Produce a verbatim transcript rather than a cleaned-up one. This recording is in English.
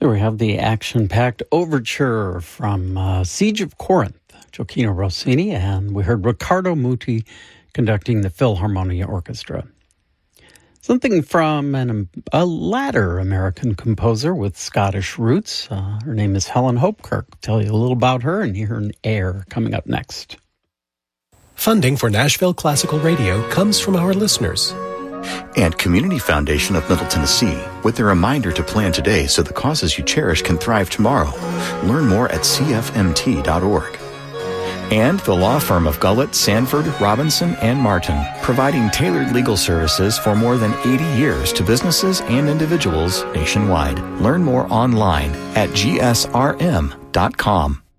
There we have the action-packed overture from uh, Siege of Corinth, Gioachino Rossini, and we heard Riccardo Muti conducting the Philharmonia Orchestra. Something from an, a latter American composer with Scottish roots. Uh, her name is Helen Hopkirk. I'll tell you a little about her and hear an air coming up next. Funding for Nashville Classical Radio comes from our listeners. And Community Foundation of Middle Tennessee, with a reminder to plan today so the causes you cherish can thrive tomorrow. Learn more at c f m t dot org. And the law firm of Gullett, Sanford, Robinson, and Martin, providing tailored legal services for more than eighty years to businesses and individuals nationwide. Learn more online at g s r m dot com.